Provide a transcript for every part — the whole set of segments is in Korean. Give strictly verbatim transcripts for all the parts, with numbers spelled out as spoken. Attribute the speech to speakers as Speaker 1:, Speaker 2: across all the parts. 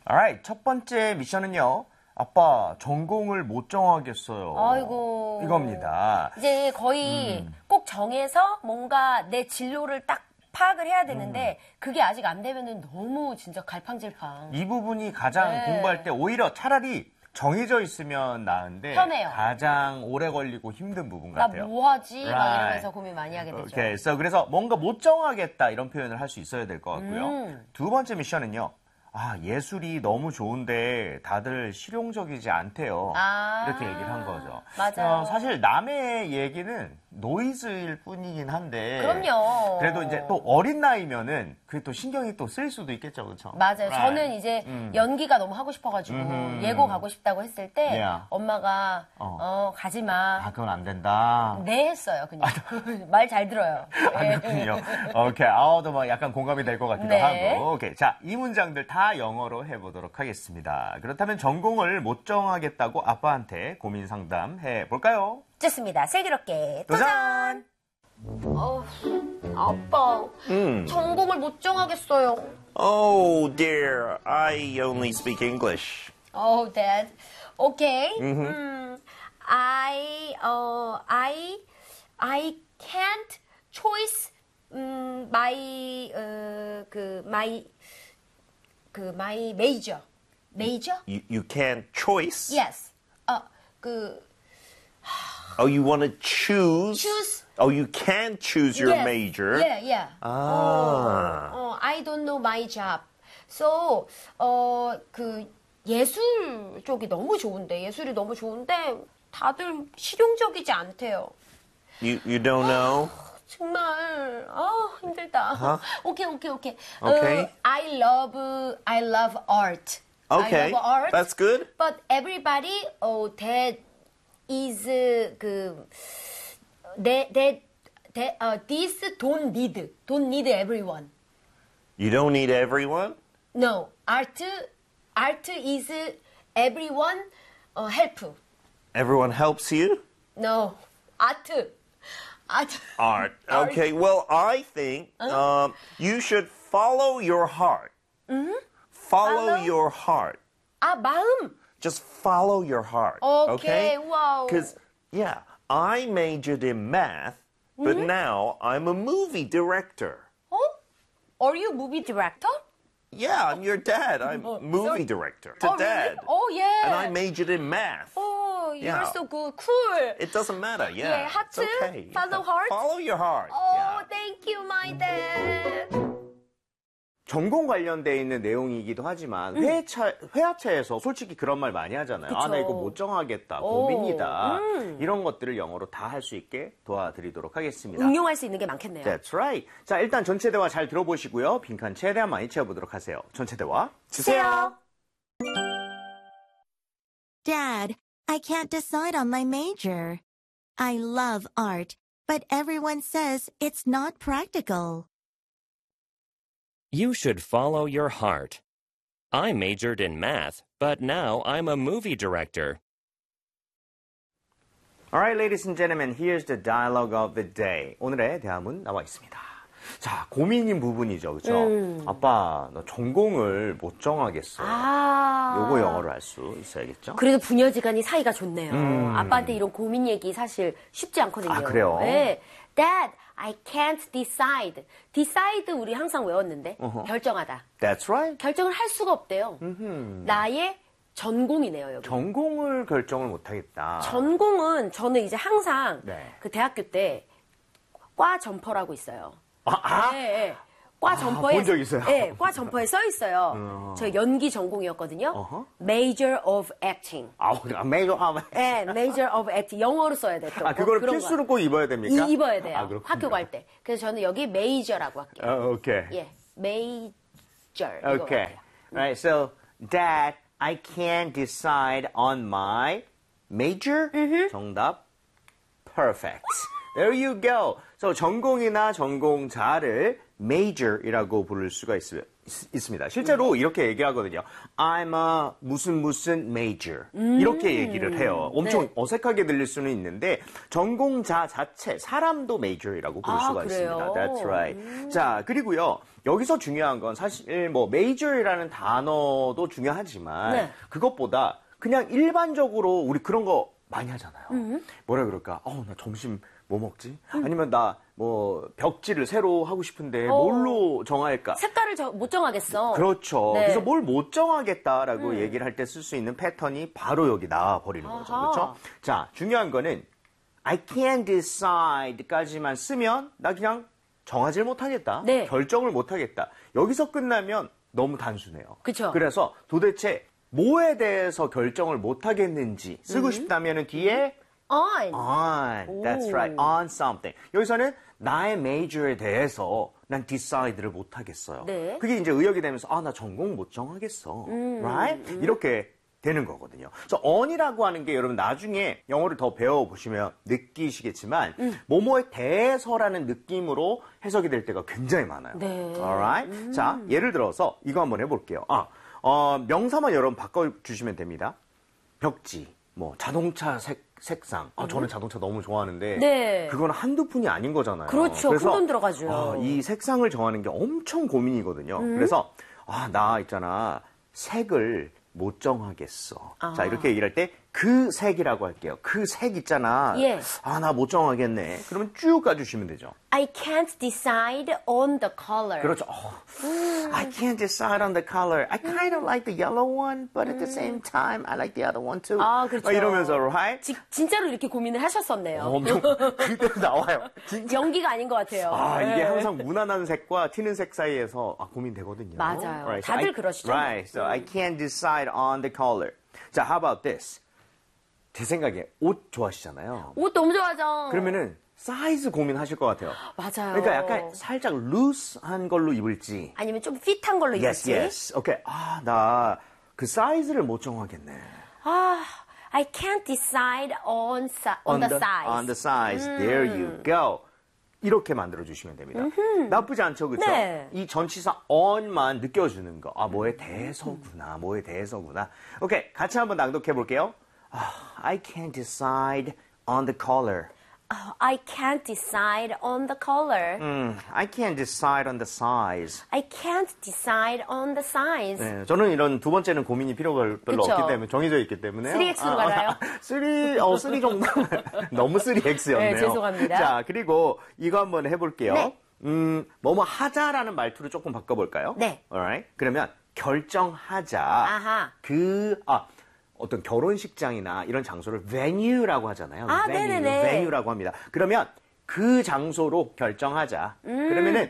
Speaker 1: Alright, 첫 번째 미션은요. 아빠, 전공을 못 정하겠어요.
Speaker 2: 아이고.
Speaker 1: 이겁니다.
Speaker 2: 이제 거의
Speaker 1: 음.
Speaker 2: 꼭 정해서 뭔가 내 진로를 딱 파악을 해야 되는데 음. 그게 아직 안 되면은 너무 진짜 갈팡질팡.
Speaker 1: 이 부분이 가장
Speaker 2: 네.
Speaker 1: 공부할 때 오히려 차라리 정해져 있으면 나은데
Speaker 2: 편해요.
Speaker 1: 가장 오래 걸리고 힘든 부분 같아요.
Speaker 2: 나 뭐 하지?
Speaker 1: Right.
Speaker 2: 막 이러면서 고민 많이 하게 되죠.
Speaker 1: Okay. So 그래서 뭔가 못 정하겠다 이런 표현을 할 수 있어야 될 것 같고요.
Speaker 2: 음.
Speaker 1: 두 번째 미션은요. 아, 예술이 너무 좋은데 다들 실용적이지 않대요.
Speaker 2: 아.
Speaker 1: 이렇게 얘기를 한 거죠.
Speaker 2: 맞아요.
Speaker 1: 어, 사실 남의 얘기는 노이즈일 뿐이긴 한데.
Speaker 2: 그럼요.
Speaker 1: 그래도 이제 또 어린 나이면은 그게 또 신경이 또 쓰일 수도 있겠죠. 그렇죠?
Speaker 2: 맞아요.
Speaker 1: Right.
Speaker 2: 저는 이제
Speaker 1: 음.
Speaker 2: 연기가 너무 하고 싶어가지고
Speaker 1: 음.
Speaker 2: 예고 가고 싶다고 했을 때
Speaker 1: Yeah.
Speaker 2: 엄마가
Speaker 1: 어.
Speaker 2: 어, 가지 마.
Speaker 1: 아, 그건 안 된다.
Speaker 2: 네 했어요. 그냥. 말 잘 들어요.
Speaker 1: 아, 그렇군요. 오케이. 아우도 막 약간 공감이 될 것 같기도
Speaker 2: 네.
Speaker 1: 하고. 오케이. 자, 이 문장들 다 영어로 해보도록 하겠습니다. 그렇다면 전공을 못 정하겠다고 아빠한테 고민 상담해 볼까요?
Speaker 2: 좋습니다. 슬기롭게 도전!
Speaker 1: 도전!
Speaker 2: 어, 아빠,
Speaker 3: 음.
Speaker 2: 전공을 못 정하겠어요.
Speaker 3: Oh dear, I only speak English.
Speaker 2: Oh, Dad. Okay.
Speaker 3: Mhm.
Speaker 2: 음, I, uh, I, I can't choose 음, my, uh, 그, my, 그, my major. Major?
Speaker 3: You you can't choice.
Speaker 2: Yes. 어, 그,
Speaker 3: Oh, you want to choose?
Speaker 2: choose.
Speaker 3: Oh, you can choose your
Speaker 2: Yes.
Speaker 3: major.
Speaker 2: Yeah, yeah.
Speaker 3: Ah.
Speaker 2: 어, I don't know my job. So, 어, 그, 예술 쪽이 너무 좋은데, 예술이 너무 좋은데, 다들 실용적이지 않대요.
Speaker 3: You you don't know?
Speaker 2: 정말, 아, 힘들다.
Speaker 3: Uh-huh.
Speaker 2: 오케이, 오케이, 오케이.
Speaker 3: Okay.
Speaker 2: 어, I love, I love art.
Speaker 3: Okay,
Speaker 2: I love art.
Speaker 3: that's good.
Speaker 2: But everybody, oh, that is, uh, 그, that, that, that, uh, this don't need, don't need everyone.
Speaker 3: You don't need everyone?
Speaker 2: No, art, art is everyone uh, help.
Speaker 3: Everyone helps you?
Speaker 2: No, art, art.
Speaker 3: Art. Okay, well, I think um, you should follow your heart. Follow
Speaker 2: Follow?
Speaker 3: your heart.
Speaker 2: 아, 마음.
Speaker 3: Just follow your heart.
Speaker 2: Okay, wow.
Speaker 3: Because, yeah, I majored in math, but now I'm a movie director.
Speaker 2: 어? Are you movie director?
Speaker 3: Yeah, I'm your dad. I'm
Speaker 2: Oh,
Speaker 3: movie
Speaker 2: sorry.
Speaker 3: director to
Speaker 2: Oh,
Speaker 3: dad.
Speaker 2: really? Oh, yeah.
Speaker 3: And I majored in math.
Speaker 2: Oh, you're
Speaker 3: Yeah.
Speaker 2: so good. Cool.
Speaker 3: It doesn't matter, yeah.
Speaker 2: Yeah, heart
Speaker 3: it's okay.
Speaker 2: follow heart.
Speaker 3: Follow your heart.
Speaker 2: Oh,
Speaker 3: yeah.
Speaker 2: thank you, my dad.
Speaker 1: 전공 관련돼 있는 내용이기도 하지만 회차, 회화차에서 솔직히 그런 말 많이 하잖아요. 아, 나 이거 못 정하겠다.
Speaker 2: 오,
Speaker 1: 고민이다.
Speaker 2: 음.
Speaker 1: 이런 것들을 영어로 다 할 수 있게 도와드리도록 하겠습니다.
Speaker 2: 응용할 수 있는 게 많겠네요.
Speaker 1: That's right. 자, 일단 전체 대화 잘 들어보시고요. 빈칸 최대한 많이 채워보도록 하세요. 전체 대화 주세요.
Speaker 4: Dad, I can't decide on my major. I love art, but everyone says it's not practical.
Speaker 5: You should follow your heart. I majored in math, but now I'm a movie director.
Speaker 1: Alright, ladies and gentlemen, here's the dialogue of the day. 오늘의 대화문 나와 있습니다. 자, 고민인 부분이죠, 그렇죠?
Speaker 2: 음.
Speaker 1: 아빠, 너 전공을 못 정하겠어.
Speaker 2: 아.
Speaker 1: 요거 영어로 할 수 있어야겠죠?
Speaker 2: 그래도 부녀지간이 사이가 좋네요.
Speaker 1: 음.
Speaker 2: 아빠한테 이런 고민 얘기 사실 쉽지 않거든요.
Speaker 1: 아, 그래요?
Speaker 2: 네. Dad, I can't decide. decide 우리 항상 외웠는데
Speaker 1: 어허.
Speaker 2: 결정하다.
Speaker 1: That's right.
Speaker 2: 결정을 할 수가 없대요. 나의 전공이네요, 여기.
Speaker 1: 전공을 결정을 못 하겠다.
Speaker 2: 전공은 저는 이제 항상
Speaker 1: 네.
Speaker 2: 그 대학교 때 과 점퍼라고 있어요.
Speaker 1: 아, 아?
Speaker 2: 네, 네. 과 점퍼에
Speaker 1: 본적 있어요.
Speaker 2: 네, 과 점퍼에 써 있어요. 저 연기 전공이었거든요.
Speaker 1: 어허.
Speaker 2: Major of Acting.
Speaker 1: 아, 그래. 메이저 하면.
Speaker 2: 네, Major of Acting. 영어로 써야 돼. 또.
Speaker 1: 아, 그거를
Speaker 2: 그런
Speaker 1: 필수로 꼭 입어야 됩니까?
Speaker 2: 거. 이, 입어야 돼요.
Speaker 1: 아, 그렇군요.
Speaker 2: 학교 갈 때. 그래서 저는 여기 Major라고 할게요.
Speaker 1: 어, 오케이.
Speaker 2: 예, Major. 이거
Speaker 1: Okay.
Speaker 2: 할게요.
Speaker 1: Right. So, Dad, I can't decide on my major. 정답. Perfect. There you go. So, 전공이나 전공자를 major이라고 부를 수가 있어요. 있, 있습니다. 실제로 이렇게 얘기하거든요. I'm a 무슨 무슨 major. 이렇게 얘기를 해요. 엄청
Speaker 2: 네.
Speaker 1: 어색하게 들릴 수는 있는데 전공자 자체, 사람도 major이라고 부를
Speaker 2: 아,
Speaker 1: 수가
Speaker 2: 그래요?
Speaker 1: 있습니다. That's right. 자, 그리고요. 여기서 중요한 건 사실 뭐 major이라는 단어도 중요하지만
Speaker 2: 네.
Speaker 1: 그것보다 그냥 일반적으로 우리 그런 거 많이 하잖아요. 뭐라 그럴까? 어, 나 점심 뭐 먹지? 아니면 나 뭐 벽지를 새로 하고 싶은데
Speaker 2: 어.
Speaker 1: 뭘로 정할까?
Speaker 2: 색깔을 저, 못 정하겠어.
Speaker 1: 그렇죠.
Speaker 2: 네.
Speaker 1: 그래서 뭘 못 정하겠다라고 얘기를 할 때 쓸 수 있는 패턴이 바로 여기 나와 버리는 거죠.
Speaker 2: 아하.
Speaker 1: 그렇죠? 자, 중요한 거는 I can't decide까지만 쓰면 나 그냥 정하질 못하겠다.
Speaker 2: 네.
Speaker 1: 결정을 못하겠다. 여기서 끝나면 너무 단순해요.
Speaker 2: 그쵸.
Speaker 1: 그래서 도대체 뭐에 대해서 결정을 못하겠는지 쓰고 싶다면은 뒤에
Speaker 2: on.
Speaker 1: on. That's right. on something. 여기서는 나의 major에 대해서 난 decide를 못 하겠어요.
Speaker 2: 네.
Speaker 1: 그게 이제 의역이 되면서 아, 나 전공 못 정하겠어. right? 이렇게 되는 거거든요. 그래서 on이라고 하는 게 여러분 나중에 영어를 더 배워보시면 느끼시겠지만 뭐뭐에 대해서라는 느낌으로 해석이 될 때가 굉장히 많아요.
Speaker 2: 네.
Speaker 1: alright? 자, 예를 들어서 이거 한번 해볼게요. 아, 어, 명사만 여러분 바꿔주시면 됩니다. 벽지, 뭐 자동차 색, 색상. 아, 저는 자동차 너무 좋아하는데
Speaker 2: 네.
Speaker 1: 그건 한두 푼이 아닌 거잖아요.
Speaker 2: 그렇죠.
Speaker 1: 그래서,
Speaker 2: 큰돈 들어가죠.
Speaker 1: 어, 이 색상을 정하는 게 엄청 고민이거든요. 그래서 아, 나 있잖아. 색을 못 정하겠어.
Speaker 2: 아.
Speaker 1: 자, 이렇게 얘기할 때 그 색이라고 할게요. 그 색 있잖아.
Speaker 2: 예.
Speaker 1: 아, 나 못 정하겠네. 그러면 쭉 가주시면 되죠.
Speaker 2: I can't decide on the color.
Speaker 1: 그렇죠. 어, I can't decide on the color. I kind of like the yellow one, but at the same time, I like the other one too.
Speaker 2: 아, 그렇죠.
Speaker 1: 막 이러면서, right?
Speaker 2: 지, 진짜로 이렇게 고민을 하셨었네요.
Speaker 1: 엄청 그대로 나와요. 진짜.
Speaker 2: 연기가 아닌 것 같아요.
Speaker 1: 아, 이게
Speaker 2: 네.
Speaker 1: 항상 무난한 색과 튀는 색 사이에서 아, 고민되거든요.
Speaker 2: 맞아요.
Speaker 1: Right.
Speaker 2: 다들
Speaker 1: I-
Speaker 2: 그러시죠.
Speaker 1: Right. So I can't decide on the color. 자, how about this? 제 생각에 옷 좋아하시잖아요.
Speaker 2: 옷 너무 좋아하죠.
Speaker 1: 그러면은 사이즈 고민하실 것 같아요.
Speaker 2: 맞아요.
Speaker 1: 그러니까 약간 살짝 루스한 걸로 입을지.
Speaker 2: 아니면 좀 핏한 걸로
Speaker 1: Yes,
Speaker 2: 입을지.
Speaker 1: yes. 오케이. 아, 나 그 사이즈를 못 정하겠네.
Speaker 2: 아, I can't decide on, sa- on, the, size.
Speaker 1: On the size. There you go. 이렇게 만들어 주시면 됩니다. 나쁘지 않죠, 그렇죠?
Speaker 2: 네.
Speaker 1: 이 전치사 on만 느껴주는 거. 아, 뭐에 대해서구나, 뭐에 대해서구나. 오케이, 같이 한번 낭독해 볼게요. 아, I can't decide on the color.
Speaker 2: Oh, I can't decide on the color.
Speaker 1: 음, I can't decide on the size.
Speaker 2: I can't decide on the size.
Speaker 1: 네, 저는 이런 두 번째는 고민이 필요가 별로
Speaker 2: 그쵸.
Speaker 1: 없기 때문에 정해져 있기 때문에
Speaker 2: 쓰리 엑스로 가나요?
Speaker 1: 쓰리 어 쓰리 정도 너무 쓰리 엑스였네요.
Speaker 2: 네, 죄송합니다.
Speaker 1: 자, 그리고 이거 한번 해볼게요.
Speaker 2: 네.
Speaker 1: 음, 뭐뭐 하자라는 말투를 조금 바꿔볼까요?
Speaker 2: 네.
Speaker 1: Alright. 그러면 결정하자.
Speaker 2: 아하.
Speaker 1: 그 아. 어떤 결혼식장이나 이런 장소를 venue라고 하잖아요.
Speaker 2: 아,
Speaker 1: venue,
Speaker 2: 네네네.
Speaker 1: venue라고 합니다. 그러면 그 장소로 결정하자.
Speaker 2: 음.
Speaker 1: 그러면은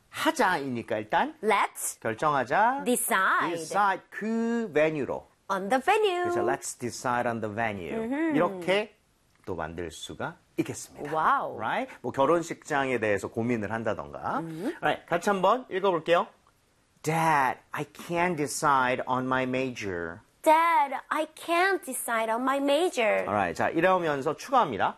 Speaker 1: 하자이니까 일단
Speaker 2: Let's
Speaker 1: 결정하자.
Speaker 2: decide
Speaker 1: decide 그 venue로.
Speaker 2: on the venue.
Speaker 1: 그래서 let's decide on the venue. 이렇게 또 만들 수가 있겠습니다.
Speaker 2: 와우.
Speaker 1: Right? 뭐 결혼식장에 대해서 고민을 한다던가. Right. 같이 한번 읽어볼게요. Dad, I can't decide on my major.
Speaker 2: Dad, I can't decide on my major.
Speaker 1: Alright. 자, 이러면서 추가합니다.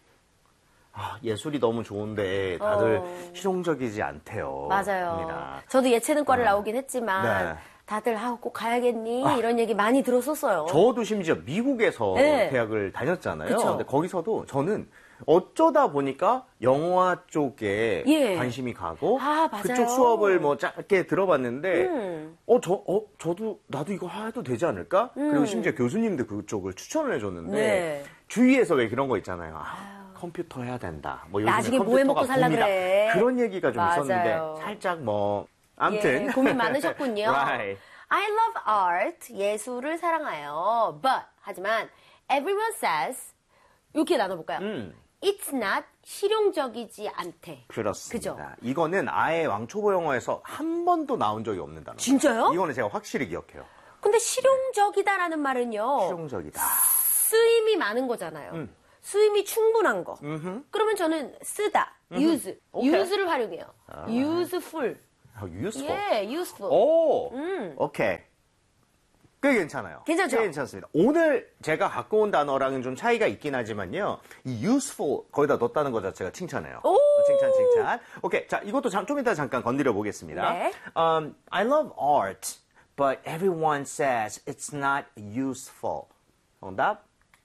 Speaker 1: 아, 예술이 너무 좋은데 다들
Speaker 2: 어.
Speaker 1: 실용적이지 않대요.
Speaker 2: 맞아요.
Speaker 1: 합니다.
Speaker 2: 저도 예체능과를 나오긴 했지만
Speaker 1: 네.
Speaker 2: 다들 아, 꼭 가야겠니? 이런 얘기 많이 들었었어요.
Speaker 1: 저도 심지어 미국에서
Speaker 2: 네.
Speaker 1: 대학을 다녔잖아요.
Speaker 2: 그쵸.
Speaker 1: 근데 거기서도 저는 어쩌다 보니까 영화 쪽에
Speaker 2: 예.
Speaker 1: 관심이 가고
Speaker 2: 아, 맞아요.
Speaker 1: 그쪽 수업을 뭐 짧게 들어봤는데
Speaker 2: 음.
Speaker 1: 어, 저, 어, 저도 나도 이거 해도 되지 않을까? 그리고 심지어 교수님도 그쪽을 추천을 해줬는데
Speaker 2: 음. 네.
Speaker 1: 주위에서 왜 그런 거 있잖아요. 아, 컴퓨터 해야 된다. 뭐 요즘에
Speaker 2: 나중에 뭐 해
Speaker 1: 컴퓨터가
Speaker 2: 먹고 살라
Speaker 1: 붐이다.
Speaker 2: 그래.
Speaker 1: 그런 얘기가 좀
Speaker 2: 맞아요.
Speaker 1: 있었는데 살짝 뭐 아무튼
Speaker 2: 예, 고민 많으셨군요.
Speaker 1: right.
Speaker 2: I love art. 예술을 사랑해요. But 하지만 everyone says 이렇게 나눠볼까요?
Speaker 1: 음.
Speaker 2: It's not 실용적이지 않대.
Speaker 1: 그렇습니다.
Speaker 2: 그죠?
Speaker 1: 이거는 아예 왕초보 영어에서 한 번도 나온 적이 없는 단어.
Speaker 2: 진짜요?
Speaker 1: 이거는 제가 확실히 기억해요.
Speaker 2: 근데 실용적이다라는 말은요.
Speaker 1: 실용적이다.
Speaker 2: 쓰임이 많은 거잖아요.
Speaker 1: 음.
Speaker 2: 쓰임이 충분한 거.
Speaker 1: 음흠.
Speaker 2: 그러면 저는 쓰다, use,
Speaker 1: 오케이.
Speaker 2: use를 활용해요. useful.
Speaker 1: 아, useful.
Speaker 2: 예, useful.
Speaker 1: 오,
Speaker 2: 음.
Speaker 1: 오케이. 꽤 괜찮아요.
Speaker 2: 괜찮죠?
Speaker 1: 꽤 괜찮습니다. 오늘 제가 갖고 온 단어랑은 좀 차이가 있긴 하지만요. 이 useful 거기다 넣었다는 것 자체가 칭찬해요.
Speaker 2: 오,
Speaker 1: 어, 칭찬, 칭찬. 오케이. 자, 이것도 잠, 좀 이따 잠깐 건드려 보겠습니다.
Speaker 2: 네.
Speaker 1: Um, I love art, but everyone says it's not useful. 정답?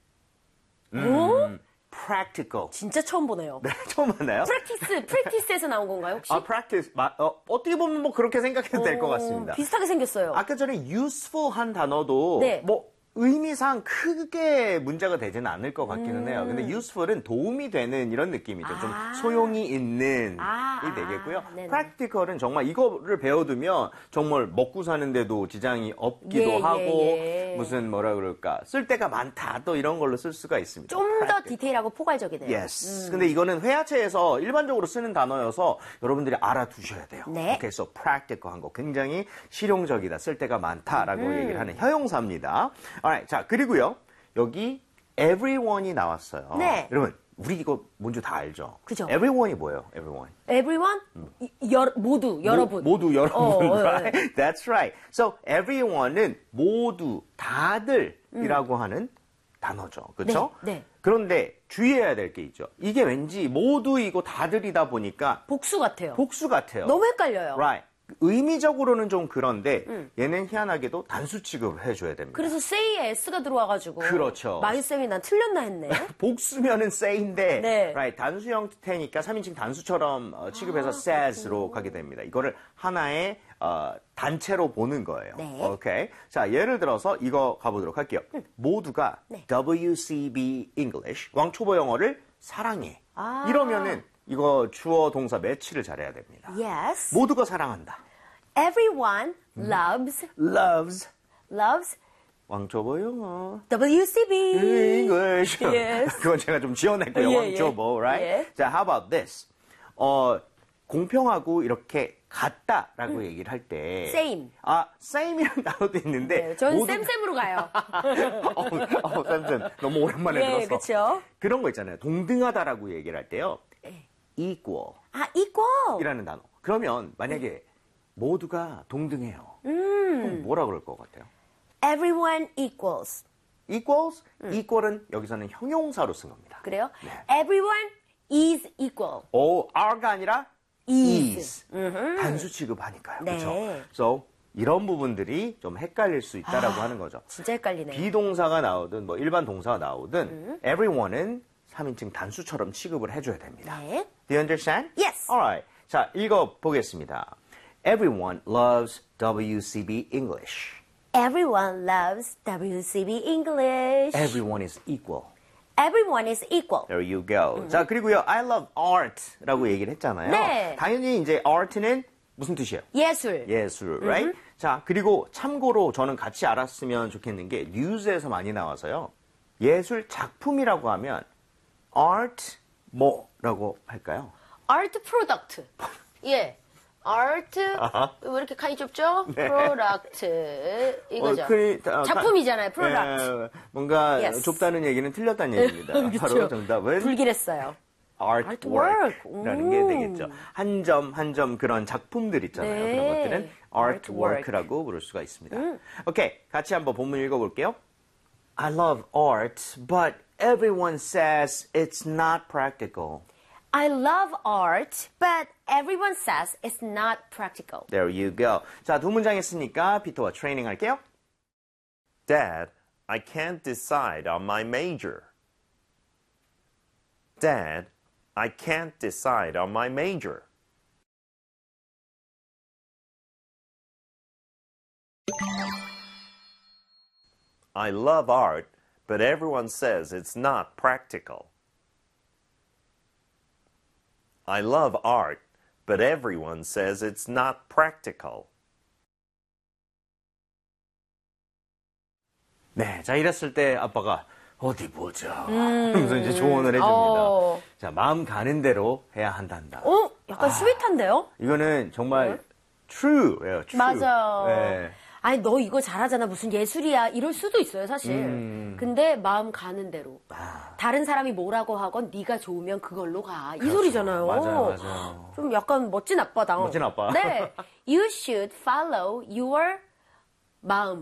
Speaker 1: 음, practical.
Speaker 2: 진짜 처음 보네요.
Speaker 1: 네, 처음 만나요?
Speaker 2: 프랙티스, 프랙티스에서 나온 건가요, 혹시?
Speaker 1: 아, practice. 마, 어, 어떻게 보면 뭐 그렇게 생각해도 될 것 같습니다.
Speaker 2: 비슷하게 생겼어요.
Speaker 1: 아까 전에 useful한 단어도
Speaker 2: 네.
Speaker 1: 뭐 의미상 크게 문제가 되지는 않을 것 같기는 해요. 근데 useful은 도움이 되는 이런 느낌이죠. 좀
Speaker 2: 아.
Speaker 1: 소용이 있는
Speaker 2: 아,
Speaker 1: 이 되겠고요.
Speaker 2: 아, 네네.
Speaker 1: practical은 정말 이거를 배워두면 정말 먹고 사는데도 지장이 없기도
Speaker 2: 예, 예,
Speaker 1: 하고
Speaker 2: 예.
Speaker 1: 무슨 뭐라 그럴까 쓸 데가 많다 또 이런 걸로 쓸 수가 있습니다.
Speaker 2: 좀 더
Speaker 1: practical.
Speaker 2: 디테일하고 포괄적이네요.
Speaker 1: Yes. 근데 이거는 회화체에서 일반적으로 쓰는 단어여서 여러분들이 알아두셔야 돼요.
Speaker 2: 네.
Speaker 1: 그래서 practical한 거 굉장히 실용적이다, 쓸 데가 많다라고 얘기를 하는 형용사입니다. Alright, 자 그리고요 여기 everyone이 나왔어요.
Speaker 2: 네.
Speaker 1: 여러분 우리 이거 뭔지 다 알죠?
Speaker 2: 그죠.
Speaker 1: Everyone이 뭐예요? Everyone.
Speaker 2: Everyone? 이- 여, 모두, 여러분.
Speaker 1: 모, 두 여러분.
Speaker 2: 어, 어,
Speaker 1: right? That's right. So everyone은 모두, 다들이라고 하는 단어죠. 그렇죠?
Speaker 2: 네, 네.
Speaker 1: 그런데 주의해야 될 게 있죠. 이게 왠지 모두이고 다들이다 보니까
Speaker 2: 복수 같아요.
Speaker 1: 복수 같아요.
Speaker 2: 너무 헷갈려요.
Speaker 1: Right. 의미적으로는 좀 그런데 얘는 희한하게도 단수 취급을 해줘야 됩니다.
Speaker 2: 그래서 say에 s가 들어와가지고.
Speaker 1: 그렇죠.
Speaker 2: 마이쌤이 난 틀렸나 했네.
Speaker 1: 복수면은 say인데
Speaker 2: 네.
Speaker 1: right, 단수 형태니까 삼 인칭 단수처럼 어, 취급해서
Speaker 2: 아,
Speaker 1: says로 가게 됩니다. 이거를 하나의 어, 단체로 보는 거예요.
Speaker 2: 네.
Speaker 1: 오케이. 자, 예를 들어서 이거 가보도록 할게요. 모두가
Speaker 2: 네.
Speaker 1: 더블유 씨 비 English, 왕초보 영어를 사랑해.
Speaker 2: 아.
Speaker 1: 이러면은 이거 주어 동사 매치를 잘해야 됩니다.
Speaker 2: Yes.
Speaker 1: 모두가 사랑한다.
Speaker 2: Everyone loves,
Speaker 1: loves
Speaker 2: loves
Speaker 1: 왕초보 영어.
Speaker 2: W C B.
Speaker 1: English.
Speaker 2: Yes.
Speaker 1: 그건 제가 좀 지어냈고요.
Speaker 2: 예,
Speaker 1: 왕초보, right?
Speaker 2: 예.
Speaker 1: 자, how about this? 어, 공평하고 이렇게 같다라고 얘기를 할 때.
Speaker 2: Same.
Speaker 1: 아, same이라는 단어도 있는데.
Speaker 2: 네, 저는
Speaker 1: 모두-
Speaker 2: 쌤쌤으로 가요.
Speaker 1: 어, 어, 쌤쌤. 너무 오랜만에
Speaker 2: 예,
Speaker 1: 들었어.
Speaker 2: 그쵸.
Speaker 1: 그런 거 있잖아요. 동등하다라고 얘기를 할 때요. equal
Speaker 2: 아, equal.
Speaker 1: 이라는 단어. 그러면 만약에 모두가 동등해요.
Speaker 2: 음.
Speaker 1: 그럼 뭐라 그럴 것 같아요?
Speaker 2: Everyone equals.
Speaker 1: equals? equal은 여기서는 형용사로 쓴 겁니다.
Speaker 2: 그래요?
Speaker 1: 네.
Speaker 2: Everyone is equal.
Speaker 1: 오, are가 아니라
Speaker 2: is.
Speaker 1: is. 단수 취급하니까요.
Speaker 2: 네.
Speaker 1: 그렇죠? So, 이런 부분들이 좀 헷갈릴 수 있다라고 하는 거죠.
Speaker 2: 진짜 헷갈리네요.
Speaker 1: 비동사가 나오든 뭐 일반 동사가 나오든
Speaker 2: 음.
Speaker 1: everyone은 삼 인칭 단수처럼 취급을 해줘야 됩니다.
Speaker 2: 네.
Speaker 1: Do you understand?
Speaker 2: Yes.
Speaker 1: Alright. 자, 읽어보겠습니다. Everyone loves W C B English.
Speaker 2: Everyone loves W C B English.
Speaker 1: Everyone is equal.
Speaker 2: Everyone is equal.
Speaker 1: There you go. 자, 그리고요, I love art라고 얘기를 했잖아요.
Speaker 2: 네.
Speaker 1: 당연히 이제 art는 무슨 뜻이에요?
Speaker 2: 예술.
Speaker 1: 예술, right? 자, 그리고 참고로 저는 같이 알았으면 좋겠는 게 뉴스에서 많이 나와서요. 예술 작품이라고 하면 art 뭐라고 할까요?
Speaker 2: Art product. 예. Art 왜 이렇게 칸이 좁죠? Product 이거죠.
Speaker 1: 어, 그, 아,
Speaker 2: 작품이잖아요. Product.
Speaker 1: 예, 뭔가
Speaker 2: Yes.
Speaker 1: 좁다는 얘기는 틀렸다는 얘기입니다. 바로 정답은
Speaker 2: 불길했어요.
Speaker 1: artwork라는 게
Speaker 2: 오.
Speaker 1: 되겠죠. 한 점 한 점 그런 작품들 있잖아요.
Speaker 2: 네.
Speaker 1: 그런 것들은
Speaker 2: Artwork.
Speaker 1: artwork라고 부를 수가 있습니다. 오케이, 같이 한번 본문 읽어볼게요. I love art, but everyone says it's not practical.
Speaker 2: I love art, but everyone says it's not practical.
Speaker 1: There you go. 자, 두 문장 했으니까 피터와 트레이닝 할게요.
Speaker 3: Dad, I can't decide on my major. Dad, I can't decide on my major. I love art, but everyone says it's not practical. I love art, but everyone says it's not practical.
Speaker 1: 네, 자 이랬을 때 아빠가 어디 보자 하면서 이제 조언을 해줍니다.
Speaker 2: 어.
Speaker 1: 자, 마음 가는 대로 해야 한단다.
Speaker 2: 어? 약간 스윗한데요?
Speaker 1: 이거는 정말 true예요. true.
Speaker 2: 맞아요.
Speaker 1: 네.
Speaker 2: 아니 너 이거 잘하잖아 무슨 예술이야 이럴 수도 있어요 사실. 근데 마음 가는 대로. 다른 사람이 뭐라고 하건 네가 좋으면 그걸로 가. 이 소리잖아요.
Speaker 1: 맞아요, 맞아요.
Speaker 2: 좀 약간 멋진 아빠다.
Speaker 1: 멋진 아빠.
Speaker 2: 네. You should follow your 마음.